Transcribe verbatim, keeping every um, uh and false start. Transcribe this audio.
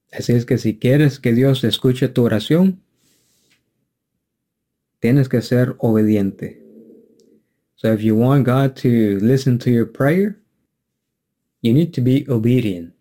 Así es que si quieres que Dios escuche tu oración, tienes que ser obediente. So if you want God to listen to your prayer, you need to be obedient.